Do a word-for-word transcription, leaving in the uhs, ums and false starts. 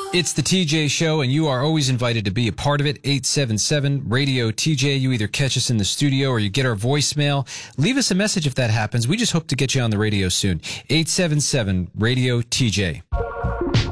It's the T J Show, and you are always invited to be a part of it. eight seven seven radio T J. You either catch us in the studio or you get our voicemail. Leave us a message if that happens. We just hope to get you on the radio soon. eight seven seven radio T J.